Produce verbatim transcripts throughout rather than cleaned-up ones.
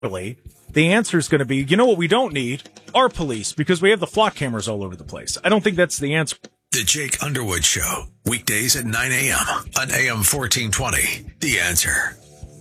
Really, the answer is going to be, you know what we don't need? Our police, because we have the flock cameras all over the place. I don't think that's the answer. The Jake Underwood Show, weekdays at nine a.m. on A M fourteen twenty. The Answer.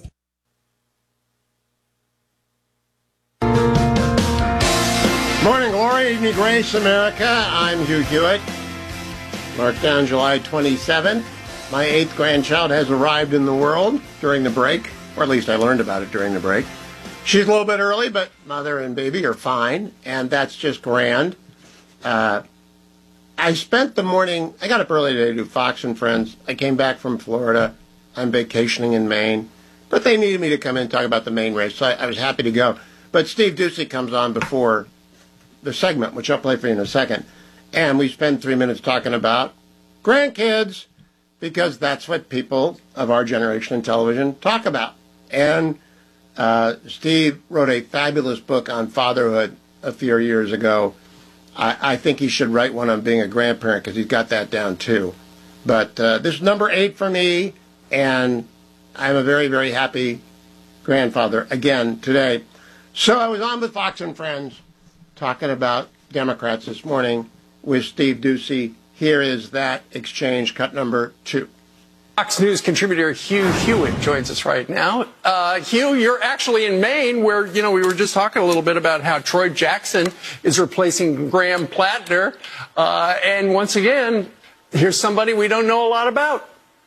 Morning glory, evening grace, America. I'm Hugh Hewitt. Marked down July twenty-seventh. My eighth grandchild has arrived in the world during the break, or at least I learned about it during the break. She's a little bit early, but mother and baby are fine, and that's just grand. Uh, I spent the morning, I got up early today to do Fox and Friends. I came back from Florida. I'm vacationing in Maine. But they needed me to come in and talk about the Maine race, so I, I was happy to go. But Steve Doocy comes on before the segment, which I'll play for you in a second. And we spend three minutes talking about grandkids, because that's what people of our generation in television talk about. And uh, Steve wrote a fabulous book on fatherhood a few years ago. I, I think he should write one on being a grandparent, because he's got that down too. But uh, this is number eight for me, and I'm a very, very happy grandfather again today. So I was on with Fox and Friends talking about Democrats this morning with Steve Doocy. Here is that exchange, cut number two. Fox News contributor Hugh Hewitt joins us right now. Uh, Hugh, you're actually in Maine, where, you know, we were just talking a little bit about how Troy Jackson is replacing Graham Plattner. Uh, and once again, here's somebody we don't know a lot about.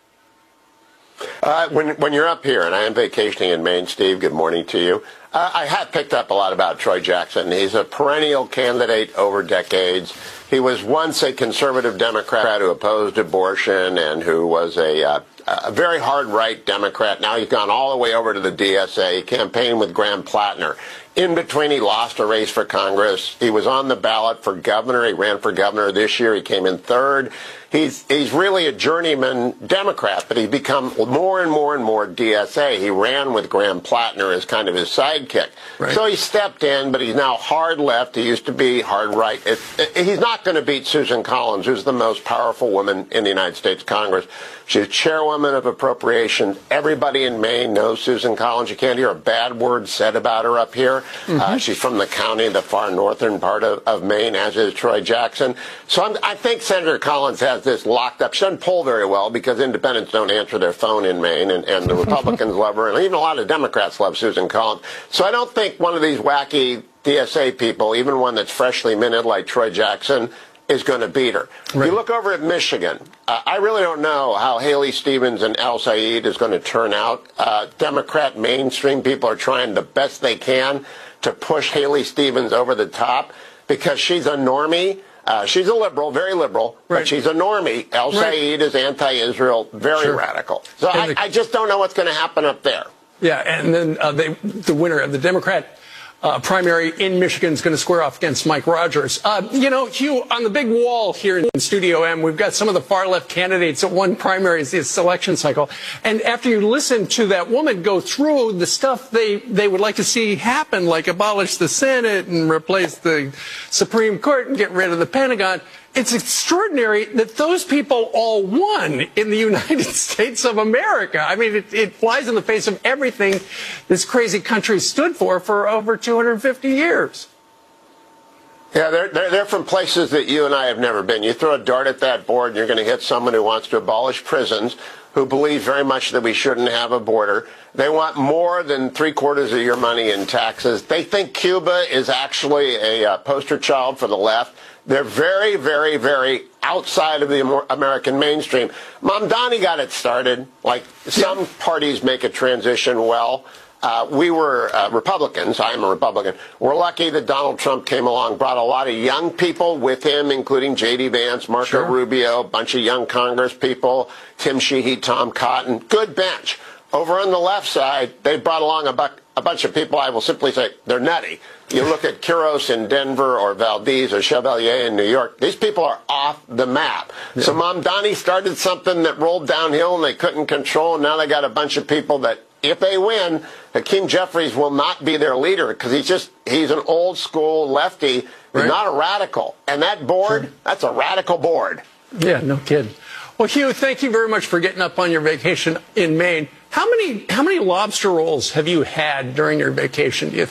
Uh, when, when you're up here, and I am vacationing in Maine, Steve, good morning to you. Uh, I have picked up a lot about Troy Jackson. He's a perennial candidate over decades. He was once a conservative Democrat who opposed abortion and who was a, uh, a very hard right Democrat. Now he's gone all the way over to the D S A, campaigned with Graham Plattner. In between, he lost a race for Congress. He was on the ballot for governor. He ran for governor this year. He came in third. He's he's really a journeyman Democrat, but he's become more and more and more D S A. He ran with Graham Plattner as kind of his sidekick. Right. So he stepped in, but he's now hard left. He used to be hard right. It, it, he's not going to beat Susan Collins, who's the most powerful woman in the United States Congress. She's chairwoman of appropriations. Everybody in Maine knows Susan Collins. You can't hear a bad word said about her up here. Mm-hmm. Uh, she's from the county, the far northern part of, of Maine, as is Troy Jackson. So I'm, I think Senator Collins has this locked up. She doesn't poll very well because independents don't answer their phone in Maine, and, and the Republicans love her, and even a lot of Democrats love Susan Collins. So I don't think one of these wacky D S A people, even one that's freshly minted like Troy Jackson, is going to beat her. Right. You look over at Michigan. Uh, I really don't know how Haley Stevens and Al Said is going to turn out. Uh, Democrat mainstream people are trying the best they can to push Haley Stevens over the top because she's a normie. Uh, she's a liberal, very liberal, right. But she's a normie. Al Said right. is anti-Israel, very sure. radical. So I, the, I just don't know what's going to happen up there. Yeah, and then uh, they, the winner of the Democrat Uh, primary in Michigan is going to square off against Mike Rogers. Uh, you know, Hugh, on the big wall here in Studio M, we've got some of the far-left candidates that won primaries this election cycle. And after you listen to that woman go through the stuff they, they would like to see happen, like abolish the Senate and replace the Supreme Court and get rid of the Pentagon, it's extraordinary that those people all won in the United States of America. I mean, it, it flies in the face of everything this crazy country stood for for over two hundred fifty years. Yeah, they're, they're, they're from places that you and I have never been. You throw a dart at that board and you're going to hit someone who wants to abolish prisons, who believes very much that we shouldn't have a border. They want more than three quarters of your money in taxes. They think Cuba is actually a uh, poster child for the left. They're very, very, very outside of the American mainstream. Mamdani got it started. Like some parties make a transition well. Uh, we were uh, Republicans. I am a Republican. We're lucky that Donald Trump came along, brought a lot of young people with him, including J D Vance, Marco sure. Rubio, a bunch of young Congress people, Tim Sheehy, Tom Cotton. Good bench. Over on the left side, they brought along a, bu- a bunch of people I will simply say they're nutty. You look at Quiros in Denver or Valdez or Chevalier in New York, these people are off the map. Yeah. So Mamdani started something that rolled downhill and they couldn't control, and now they got a bunch of people that, if they win, Hakeem Jeffries will not be their leader because he's just, he's an old school lefty. He's right. not a radical. And that board, sure. that's a radical board. Yeah, no kidding. Well, Hugh, thank you very much for getting up on your vacation in Maine. How many how many lobster rolls have you had during your vacation, do you